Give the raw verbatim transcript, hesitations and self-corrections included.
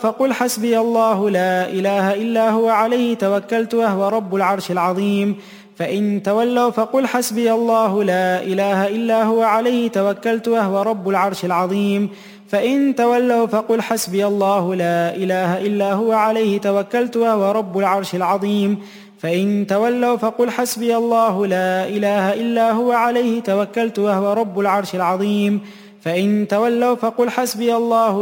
فقل حسبي الله لا إله إلا هو عليه توكلت وهو رب العرش العظيم فإن تولوا فقل حسبي الله لا إله إلا هو عليه توكلت وهو رب العرش العظيم فإن تولوا فقل حسبي الله لا إله إلا هو عليه توكلت وهو رب العرش العظيم فإن تولوا فقل حسبي الله لا إله إلا هو عليه توكلت وهو رب العرش العظيم فإن تولوا فقل حسبي الله